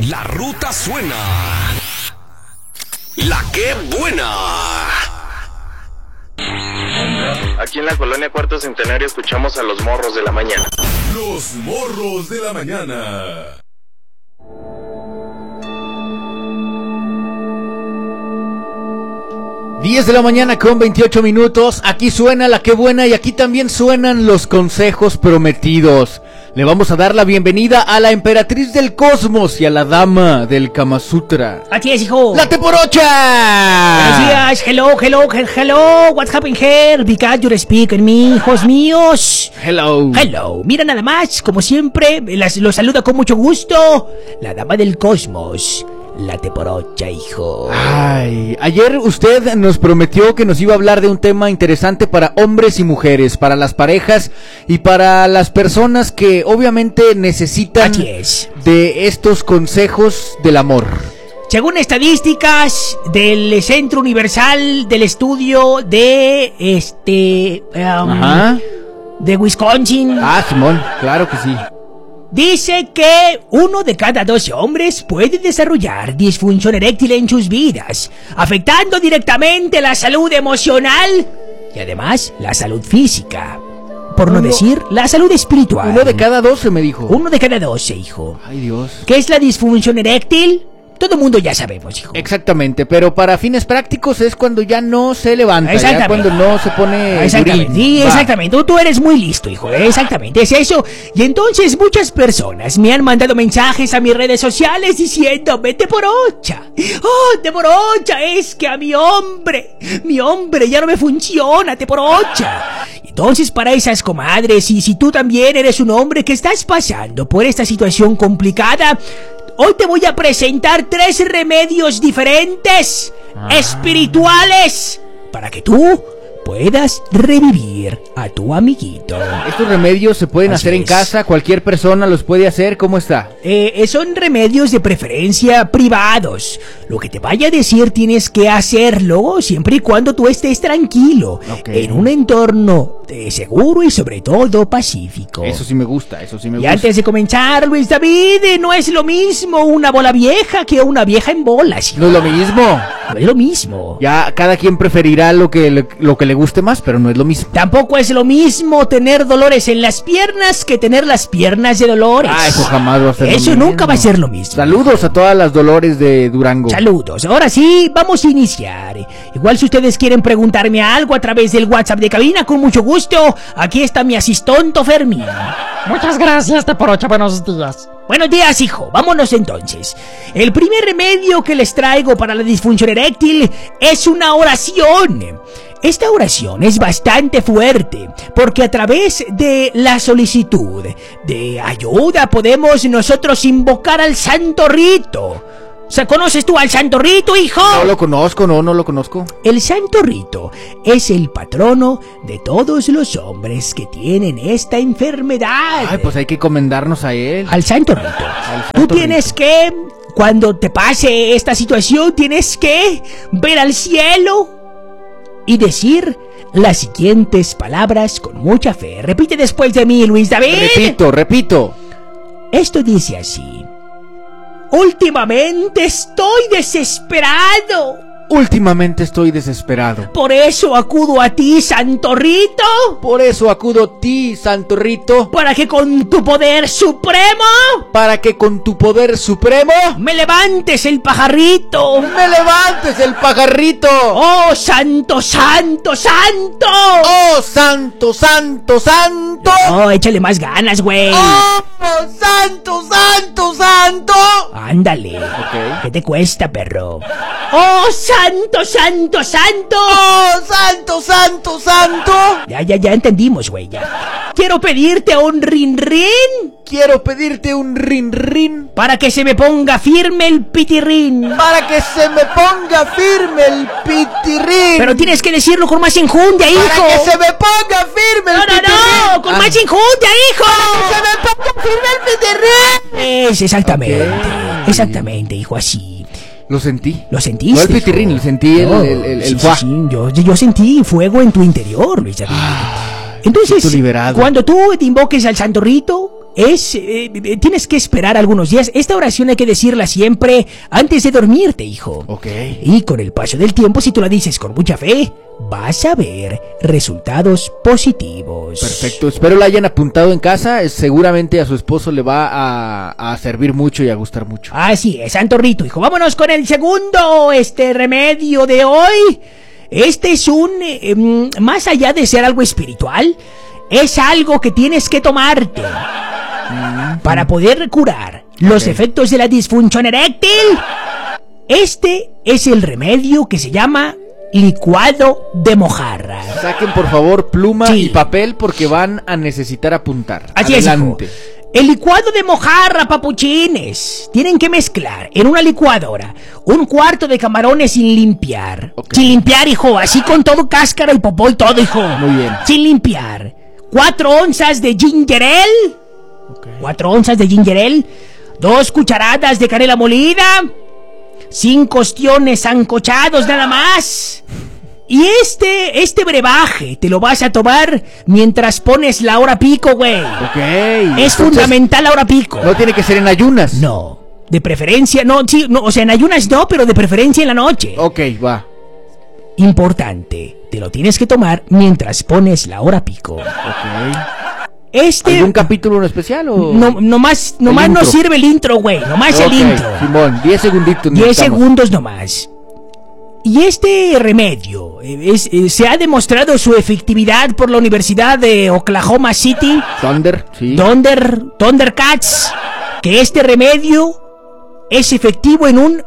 La ruta suena. La que buena. Aquí en la colonia Cuarto Centenario escuchamos a los morros de la mañana. Los morros de la mañana. Diez de la mañana con 28 minutos. Aquí suena La que buena y aquí también suenan los consejos prometidos. Le vamos a dar la bienvenida a la emperatriz del cosmos y a la dama del Kama Sutra. Así es, hijo. ¡La Teporocha! Buenos días, hello, what's happening here? Because you speak en mí, hijos míos. Hello. Mira nada más, como siempre, los saluda con mucho gusto la dama del cosmos, la Teporocha, hijo. Ay, ayer usted nos prometió que nos iba a hablar de un tema interesante para hombres y mujeres, para las parejas y para las personas que obviamente necesitan de estos consejos del amor. Según estadísticas del Centro Universal del Estudio de de Wisconsin. Ah, Simón, claro que sí. Dice que 1 de cada 12 hombres puede desarrollar disfunción eréctil en sus vidas, afectando directamente la salud emocional y además la salud física. Por no decir la salud espiritual. 1 de cada 12 me dijo. 1 de cada 12, hijo. Ay, Dios. ¿Qué es la disfunción eréctil? Todo el mundo ya sabemos, hijo. Exactamente, pero para fines prácticos es cuando ya no se levanta, ya cuando no se pone exactamente, sí, exactamente, tú eres muy listo, hijo, exactamente, es eso. Y entonces muchas personas me han mandado mensajes a mis redes sociales diciéndome: Teporocha, oh, Teporocha, es que a mi hombre ya no me funciona, Teporocha. Entonces, para esas comadres, y si tú también eres un hombre que estás pasando por esta situación complicada, hoy te voy a presentar 3 remedios diferentes, espirituales, para que tú puedas revivir a tu amiguito. Estos remedios se pueden hacer en casa, cualquier persona los puede hacer, ¿cómo está? Son remedios de preferencia privados. Lo que te vaya a decir tienes que hacerlo siempre y cuando tú estés tranquilo, en un entorno seguro y sobre todo pacífico. Eso sí me gusta, Y antes de comenzar, Luis David, no es lo mismo una bola vieja que una vieja en bolas. No es lo mismo. No es lo mismo. Ya cada quien preferirá lo que le guste más, pero no es lo mismo. Tampoco es lo mismo tener dolores en las piernas que tener las piernas de Dolores. Ah, eso jamás va a ser lo mismo. Eso nunca va a ser lo mismo. Saludos a todas las Dolores de Durango. Saludos. Ahora sí, vamos a iniciar. Igual si ustedes quieren preguntarme algo a través del WhatsApp de cabina, con mucho gusto, aquí está mi asistonto Fermín. Muchas gracias, Teporocha, buenos días. Buenos días, hijo. Vámonos entonces. El primer remedio que les traigo para la disfunción eréctil es una oración. Esta oración es bastante fuerte, porque a través de la solicitud de ayuda podemos nosotros invocar al Santo Rito. O sea, ¿conoces tú al Santo Rito, hijo? No lo conozco, no lo conozco. El Santo Rito es el patrono de todos los hombres que tienen esta enfermedad. Ay, pues hay que encomendarnos a él. Al Santo Rito. Tú tienes que, cuando te pase esta situación, tienes que ver al cielo y decir las siguientes palabras con mucha fe. Repite después de mí, Luis David. Repito. Esto dice así: últimamente estoy desesperado. Por eso acudo a ti, Santo Rito. Para que con tu poder supremo. Me levantes el pajarrito. Oh, santo. Oh, santo. Oh, échale más ganas, güey. Oh, santo. Ándale. Okay. ¿Qué te cuesta, perro? Oh, santo. Oh, santo. Ya entendimos, güey, ya. Quiero pedirte un rin-rin. Para que se me ponga firme el pitirrín. Pero tienes que decirlo con más enjundia, hijo. Para que se me ponga firme el pitirrín. No, con más enjundia, hijo. Para que se me ponga firme el pitirrín. Es exactamente, hijo, así. Lo sentí. ¿Lo sentiste? No el pitirrín, sentí el fuá. Sí, yo sentí fuego en tu interior, Luis David. Entonces, cuando tú te invoques al Santo Rito, tienes que esperar algunos días. Esta oración hay que decirla siempre antes de dormirte, hijo. Ok. Y con el paso del tiempo, si tú la dices con mucha fe, vas a ver resultados positivos. Perfecto, espero la hayan apuntado en casa. Seguramente a su esposo le va a servir mucho y a gustar mucho. Así es, Santo Rito, hijo. Vámonos con el segundo remedio de hoy. Este es más allá de ser algo espiritual, es algo que tienes que tomarte para poder curar los efectos de la disfunción eréctil. Este es el remedio que se llama licuado de mojarra. Saquen por favor pluma Sí. y papel porque van a necesitar apuntar. Así Adelante. es, hijo. El licuado de mojarra, papuchines. Tienen que mezclar en una licuadora 1/4 de camarones sin limpiar. Ok. Sin limpiar, hijo. Así con todo cáscara y popó y todo, hijo. Muy bien. Sin limpiar. 4 onzas de ginger ale. 4 onzas de ginger ale. 2 cucharadas de canela molida. 5 ostiones sancochados nada más. Y este brebaje te lo vas a tomar mientras pones la hora pico, güey. Ok. Es Entonces, fundamental la hora pico. No tiene que ser en ayunas. No, de preferencia, no, sí, no, o sea, en ayunas no, pero de preferencia en la noche. Ok, va. Importante, te lo tienes que tomar mientras pones la hora pico. Ok. ¿Algún capítulo en especial o...? Nomás El nos intro. sirve el intro, güey, nomás el Ok, intro. Simón, 10 segunditos 10 necesitamos. segundos nomás. Y este remedio se ha demostrado su efectividad por la Universidad de Oklahoma City, Thunder, sí. Thundercats, que este remedio es efectivo en un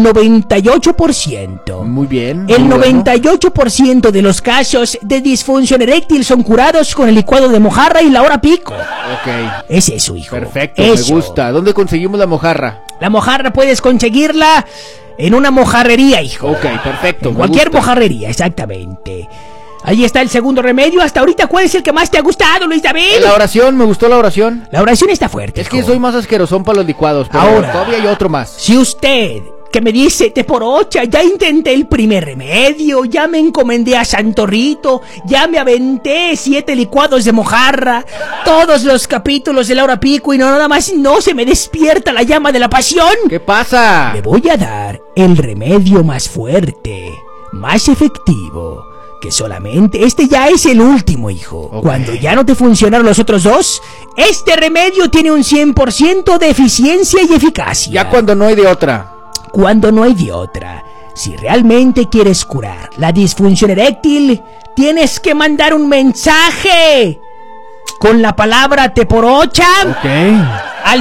98%. Muy bien. El muy bueno. 98% de los casos de disfunción eréctil son curados con el licuado de mojarra y la hora pico. Ok. Es eso, hijo. Perfecto, Eso. me gusta. ¿Dónde conseguimos la mojarra? La mojarra puedes conseguirla en una mojarrería, hijo. Ok, perfecto. En me cualquier gusta. mojarrería, exactamente. Ahí está el segundo remedio. Hasta ahorita, ¿cuál es el que más te ha gustado, Luis David? La oración, me gustó la oración. La oración está fuerte, Es que hijo. soy más asquerosón para los licuados, pero Ahora. todavía hay otro más. Si usted, que me dice, te por ocha, ya intenté el primer remedio, ya me encomendé a Santo Rito, ya me aventé 7 licuados de mojarra, todos los capítulos de la hora pico y nada más no se me despierta la llama de la pasión, ¿Qué pasa? le voy a dar el remedio más fuerte, más efectivo, que solamente este ya es el último, hijo. Ok. Cuando ya no te funcionaron los otros dos, este remedio tiene un 100% de eficiencia y eficacia. Ya cuando no hay de otra. Cuando no hay de otra. Si realmente quieres curar la disfunción eréctil, tienes que mandar un mensaje con la palabra te por ocha Ok. al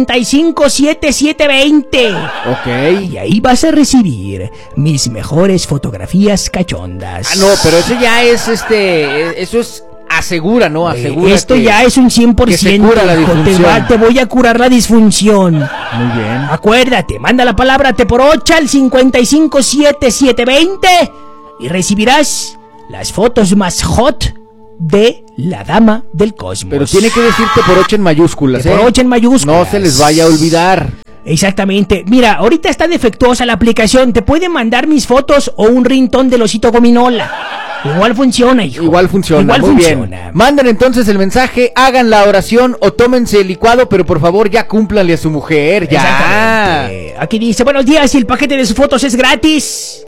557720. Ok. Y ahí vas a recibir mis mejores fotografías cachondas. Ah, no, pero ese ya es eso es asegura, ¿no? Asegura. Esto que- ya es un 100%. que se cura la hijo. disfunción. Te voy a curar la disfunción. Muy bien. Acuérdate, manda la palabra te por ocha al 557720 y recibirás las fotos más hot de la dama del cosmos. Pero tiene que decirte por 8 en mayúsculas, Te por ocha en mayúsculas. No se les vaya a olvidar. Exactamente. Mira, ahorita está defectuosa la aplicación. Te puede mandar mis fotos o un rintón del osito gominola. Igual funciona, hijo. Igual funciona, Igual muy funciona. bien. Manden entonces el mensaje, hagan la oración o tómense el licuado, pero por favor ya cúmplanle a su mujer, ya. Exactamente. Aquí dice, buenos días, y el paquete de sus fotos es gratis.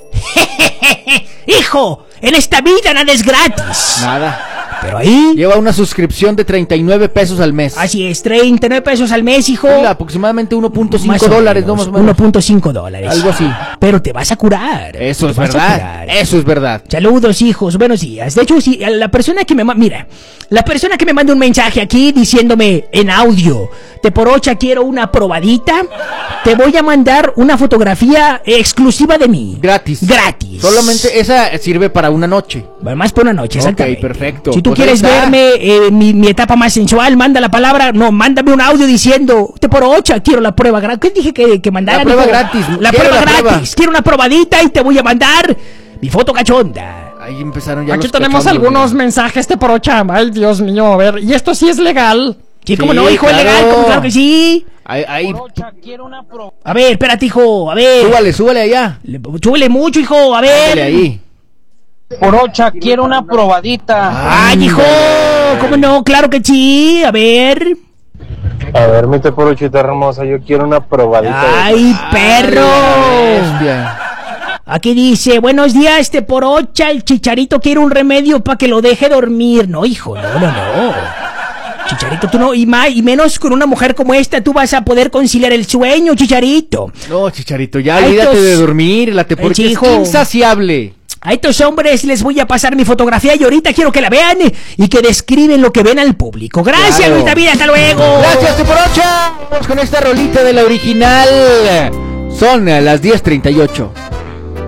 Hijo, en esta vida nada es gratis. Nada. Pero ahí, Lleva una suscripción de 39 pesos al mes. así es, 39 pesos al mes, hijo. Sí, aproximadamente Más 1.5 o dólares, ¿no? menos, Más o menos. 1.5 dólares. Algo así. Pero te vas a curar. Eso Te es vas a verdad. curar. Eso es verdad. Saludos, hijos, buenos días. De hecho, si la persona que me mira, la persona que me manda un mensaje aquí diciéndome en audio, te por ocha quiero una probadita, te voy a mandar una fotografía exclusiva de mí. Gratis. Gratis. Solamente esa sirve para una noche. Más por una noche, Ok, exactamente. perfecto. Si tú Pues quieres ahí está. verme mi etapa más sensual, manda la palabra, no, mándame un audio diciendo, te por ocha quiero la prueba gratis. ¿Qué dije que mandara? La prueba Dijo, gratis. La Quiero prueba la gratis. prueba. Quiero una probadita y te voy a mandar mi foto cachonda. Ahí empezaron ya Aquí los tenemos cachondos, algunos mira. mensajes de Porocha. Ay, Dios mío, a ver. ¿Y esto sí es legal? Sí, Sí, como no, hijo, es claro. legal, como claro que sí. Ahí, A ver, espérate, hijo, a ver. súbale allá. Súbele mucho, hijo, a ver. Súbale ahí. Porocha, quiero una probadita. Ay, hijo, ¿cómo no? Claro que sí, a ver. A ver, mi teporochita hermosa, yo quiero una probadita. ¡Ay, perro! Bestia. Aquí dice, buenos días, Teporocha, el Chicharito quiere un remedio para que lo deje dormir. No, hijo, no. Chicharito, tú no, y menos con una mujer como esta, tú vas a poder conciliar el sueño, Chicharito. No, Chicharito, ya olvídate de dormir, la Teporocha es insaciable. A estos hombres les voy a pasar mi fotografía y ahorita quiero que la vean y que describen lo que ven al público. Gracias, Claro. Luis David, hasta luego. Gracias, Teporocha. Vamos con esta rolita de la original. Son las 10:38.